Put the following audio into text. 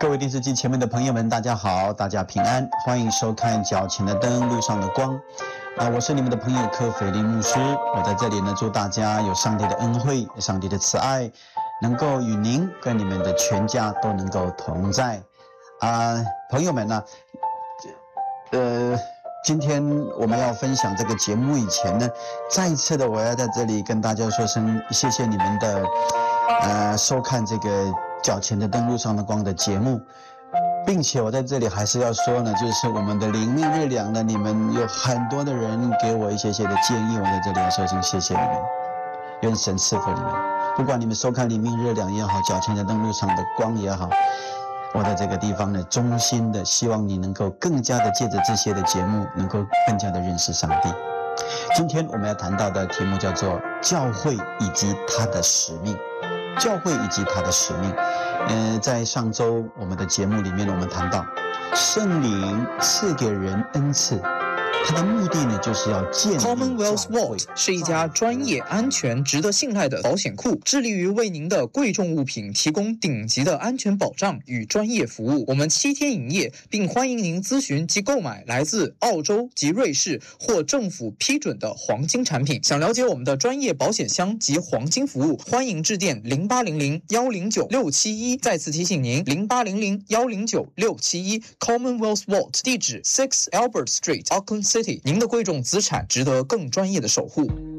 各位电视机前面的朋友们，大家好，大家平安，欢迎收看脚前的灯，路上的光。我是你们的朋友柯斐利牧师，我在这里呢，祝大家有上帝的恩惠，上帝的慈爱，能够与您跟你们的全家都能够同在。朋友们呢，今天我们要分享这个节目以前呢，再一次的我要在这里跟大家说声谢谢你们的收看这个脚前的灯路上的光的节目，并且我在这里还是要说呢，就是我们的灵命日粮呢，你们有很多的人给我一些的建议，我在这里要说声谢谢你们，愿神赐福你们。不管你们收看灵命日粮也好，脚前的灯路上的光也好，我在这个地方呢，衷心的希望你能够更加的借着这些的节目，能够更加的认识上帝。今天我们要谈到的题目叫做教会以及它的使命。教会以及它的使命。在上周我们的节目里面，我们谈到圣灵赐给人恩赐，它的目的呢，就是要建立 Commonwealth Vault 是一家专业、安全、值得信赖的保险库，致力于为您的贵重物品提供顶级的安全保障与专业服务。我们7天营业，并欢迎您咨询及购买来自澳洲及瑞士或政府批准的黄金产品。想了解我们的专业保险箱及黄金服务，欢迎致电0800-109-671。再次提醒您，0800-109-671 Commonwealth Vault 地址6 Albert Street Auckland City， 您的贵重资产值得更专业的守护。